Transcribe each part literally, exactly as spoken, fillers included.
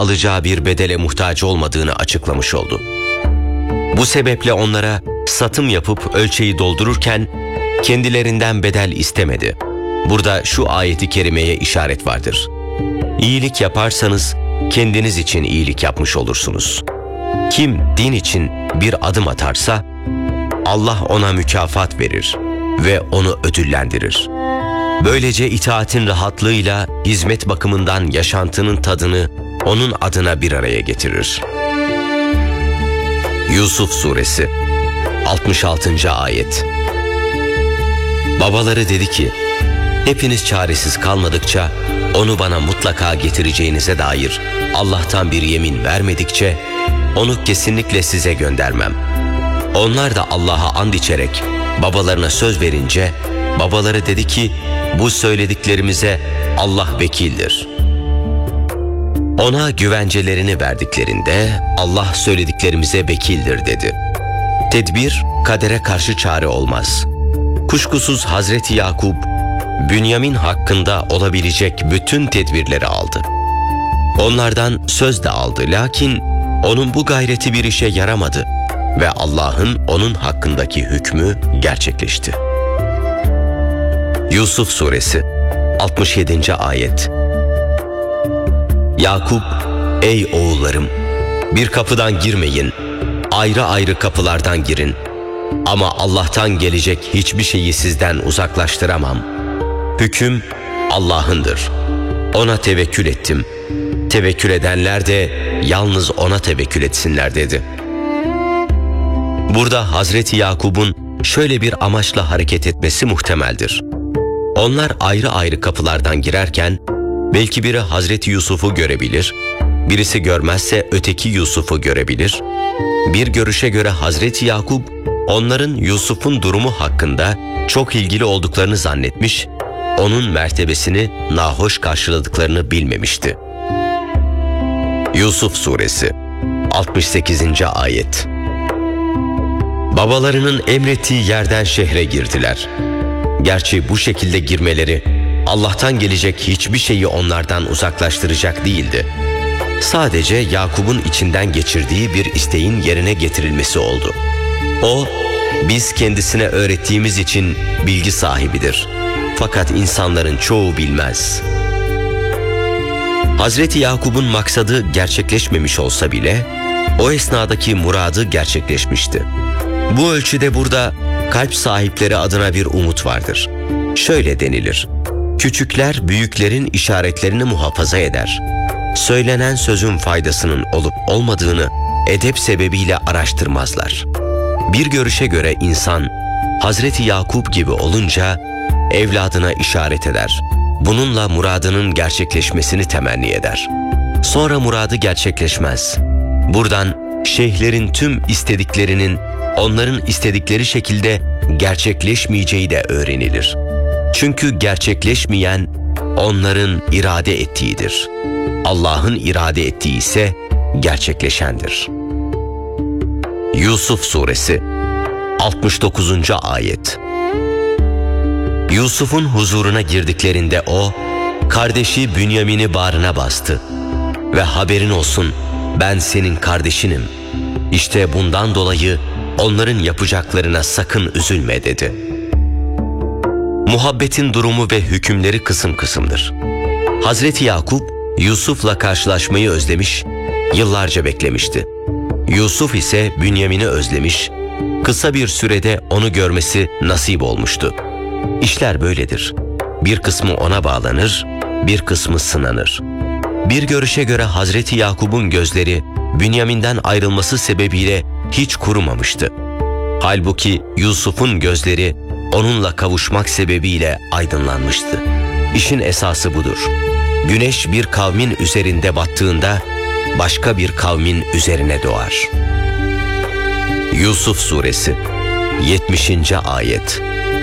alacağı bir bedele muhtaç olmadığını açıklamış oldu. Bu sebeple onlara satım yapıp ölçeği doldururken kendilerinden bedel istemedi. Burada şu ayeti kerimeye işaret vardır. İyilik yaparsanız kendiniz için iyilik yapmış olursunuz. Kim din için bir adım atarsa Allah ona mükafat verir ve onu ödüllendirir. Böylece itaatin rahatlığıyla hizmet bakımından yaşantının tadını onun adına bir araya getirir. Yusuf Suresi altmış altıncı ayet. Babaları dedi ki, hepiniz çaresiz kalmadıkça onu bana mutlaka getireceğinize dair Allah'tan bir yemin vermedikçe onu kesinlikle size göndermem. Onlar da Allah'a and içerek babalarına söz verince babaları dedi ki, bu söylediklerimize Allah vekildir. Ona güvencelerini verdiklerinde Allah söylediklerimize vekildir dedi. Tedbir kadere karşı çare olmaz. Kuşkusuz Hazreti Yakup, Bünyamin hakkında olabilecek bütün tedbirleri aldı. Onlardan söz de aldı, lakin onun bu gayreti bir işe yaramadı ve Allah'ın onun hakkındaki hükmü gerçekleşti. Yusuf Suresi altmış yedinci ayet. Yakup, ey oğullarım, bir kapıdan girmeyin, ayrı ayrı kapılardan girin. Ama Allah'tan gelecek hiçbir şeyi sizden uzaklaştıramam. Hüküm Allah'ındır. Ona tevekkül ettim. Tevekkül edenler de yalnız ona tevekkül etsinler dedi. Burada Hazreti Yakup'un şöyle bir amaçla hareket etmesi muhtemeldir. Onlar ayrı ayrı kapılardan girerken belki biri Hazreti Yusuf'u görebilir, birisi görmezse öteki Yusuf'u görebilir. Bir görüşe göre Hazreti Yakup onların Yusuf'un durumu hakkında çok ilgili olduklarını zannetmiş, onun mertebesini nahoş karşıladıklarını bilmemişti. Yusuf Suresi altmış sekizinci ayet. Babalarının emrettiği yerden şehre girdiler. Gerçi bu şekilde girmeleri Allah'tan gelecek hiçbir şeyi onlardan uzaklaştıracak değildi. Sadece Yakup'un içinden geçirdiği bir isteğin yerine getirilmesi oldu. O, biz kendisine öğrettiğimiz için bilgi sahibidir. Fakat insanların çoğu bilmez. Hazreti Yakup'un maksadı gerçekleşmemiş olsa bile o esnadaki muradı gerçekleşmişti. Bu ölçüde burada kalp sahipleri adına bir umut vardır. Şöyle denilir: küçükler büyüklerin işaretlerini muhafaza eder. Söylenen sözün faydasının olup olmadığını edep sebebiyle araştırmazlar. Bir görüşe göre insan Hazreti Yakup gibi olunca evladına işaret eder. Bununla muradının gerçekleşmesini temenni eder. Sonra muradı gerçekleşmez. Buradan şeyhlerin tüm istediklerinin onların istedikleri şekilde gerçekleşmeyeceği de öğrenilir. Çünkü gerçekleşmeyen onların irade ettiğidir. Allah'ın irade ettiği ise gerçekleşendir. Yusuf Suresi altmış dokuzuncu ayet. Yusuf'un huzuruna girdiklerinde o, kardeşi Bünyamin'i bağrına bastı ve haberin olsun, ben senin kardeşinim. İşte bundan dolayı onların yapacaklarına sakın üzülme dedi. Muhabbetin durumu ve hükümleri kısım kısımdır. Hazreti Yakup, Yusuf'la karşılaşmayı özlemiş, yıllarca beklemişti. Yusuf ise Bünyamin'i özlemiş, kısa bir sürede onu görmesi nasip olmuştu. İşler böyledir. Bir kısmı ona bağlanır, bir kısmı sınanır. Bir görüşe göre Hazreti Yakup'un gözleri Bünyamin'den ayrılması sebebiyle hiç kurumamıştı. Halbuki Yusuf'un gözleri onunla kavuşmak sebebiyle aydınlanmıştı. İşin esası budur. Güneş bir kavmin üzerinde battığında başka bir kavmin üzerine doğar. Yusuf Suresi yetmişinci ayet.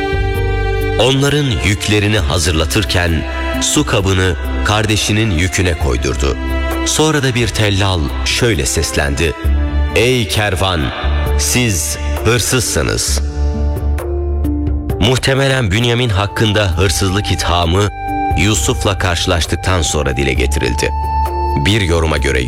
Onların yüklerini hazırlatırken su kabını kardeşinin yüküne koydurdu. Sonra da bir tellal şöyle seslendi: ey kervan, siz hırsızsınız. Muhtemelen Bünyamin hakkında hırsızlık ithamı Yusuf'la karşılaştıktan sonra dile getirildi. Bir yoruma göre